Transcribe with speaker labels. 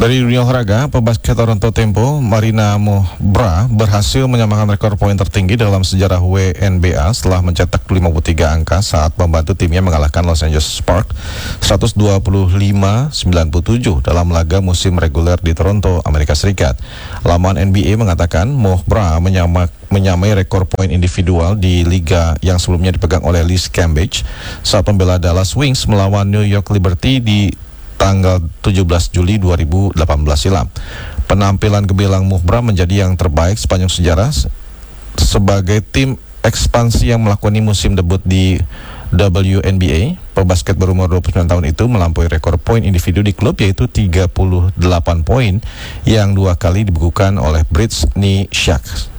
Speaker 1: Dari dunia olahraga, pebasket Toronto Tempo, Marina Mohbra berhasil menyamakan rekor poin tertinggi dalam sejarah WNBA setelah mencetak 53 angka saat membantu timnya mengalahkan Los Angeles Sparks 125-97 dalam laga musim reguler di Toronto, Amerika Serikat. Laman NBA mengatakan Mohbra menyamai rekor poin individual di liga yang sebelumnya dipegang oleh Liz Cambage saat membela Dallas Wings melawan New York Liberty di tanggal 17 Juli 2018 silam. Penampilan gemilang Mohbra menjadi yang terbaik sepanjang sejarah sebagai tim ekspansi yang melakoni musim debut di WNBA. Pebasket berumur 29 tahun itu melampaui rekor poin individu di klub, yaitu 38 poin yang 2 kali dibukukan oleh Brittany Sharks.